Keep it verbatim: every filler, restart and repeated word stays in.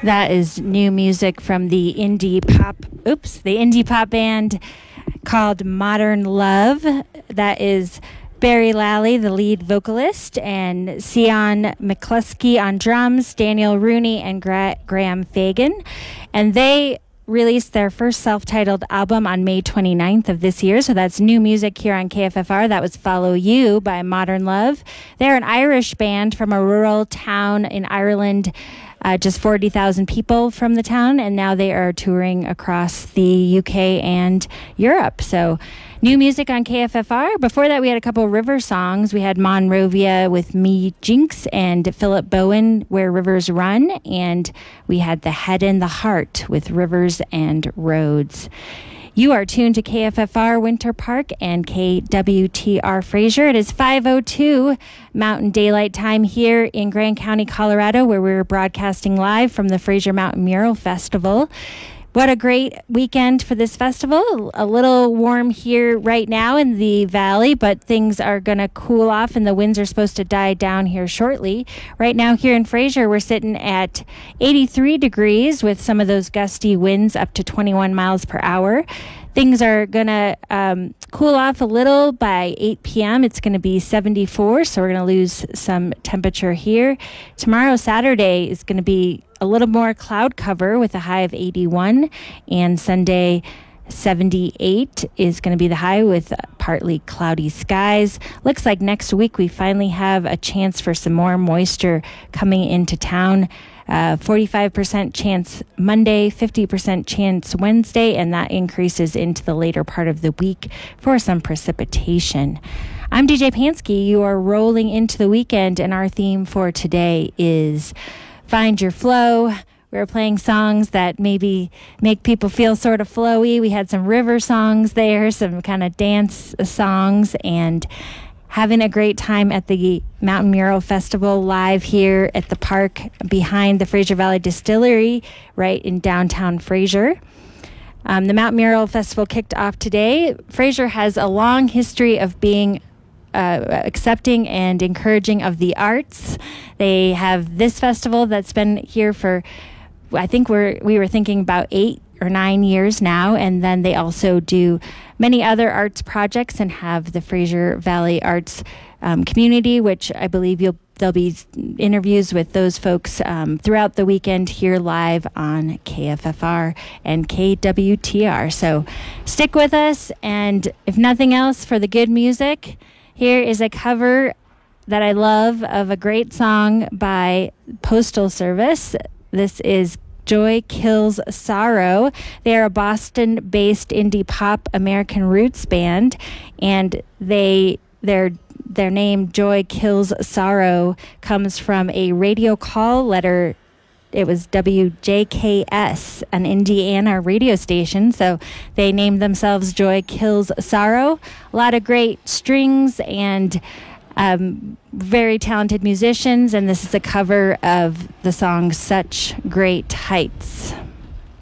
That is new music from the indie pop, oops, the indie pop band called Modern Love. That is Barry Lally, the lead vocalist, and Sion McCluskey on drums, Daniel Rooney, and Gra- Graham Fagan. And they released their first self-titled album on May twenty-ninth of this year. So that's new music here on K F F R. That was Follow You by Modern Love. They're an Irish band from a rural town in Ireland. Uh, just forty thousand people from the town, and now they are touring across the U K and Europe. So new music on K F F R. Before that, we had a couple river songs. We had Monrovia with Me Jinx and Philip Bowen, Where Rivers Run, and we had The Head and the Heart with Rivers and Roads. You are tuned to K F F R Winter Park and K W T R Fraser. It is five oh two Mountain Daylight Time here in Grand County, Colorado, where we're broadcasting live from the Fraser Mountain Mural Festival. What a great weekend for this festival. A little warm here right now in the valley, but things are going to cool off and the winds are supposed to die down here shortly. Right now here in Fraser, we're sitting at eighty-three degrees with some of those gusty winds up to twenty-one miles per hour. Things are going to um, cool off a little by eight p.m. It's going to be seventy-four, so we're going to lose some temperature here. Tomorrow, Saturday, is going to be a little more cloud cover with a high of eighty-one, and Sunday, seventy-eight is going to be the high with partly cloudy skies. Looks like next week we finally have a chance for some more moisture coming into town. Uh, forty-five percent chance Monday, fifty percent chance Wednesday, and that increases into the later part of the week for some precipitation. I'm D J Pansky. You are rolling into the weekend, and our theme for today is Find Your Flow. We're playing songs that maybe make people feel sort of flowy. We had some river songs there, some kind of dance songs, and having a great time at the Mountain Mural Festival live here at the park behind the Fraser Valley Distillery right in downtown Fraser. Um, the Mountain Mural Festival kicked off today. Fraser has a long history of being uh, accepting and encouraging of the arts. They have this festival that's been here for, I think we're we were thinking about eight or nine years now, and then they also do many other arts projects and have the Fraser Valley Arts um, Community, which I believe you'll there'll be interviews with those folks um, throughout the weekend here live on K F F R and K W T R. So stick with us, and if nothing else, for the good music, here is a cover that I love of a great song by Postal Service. This is Joy Kills Sorrow. They are a Boston-based indie pop American roots band, and they their their name Joy Kills Sorrow comes from a radio call letter. It was W J K S, an Indiana radio station, so they named themselves Joy Kills Sorrow. A lot of great strings and Um, very talented musicians, and this is a cover of the song Such Great Heights.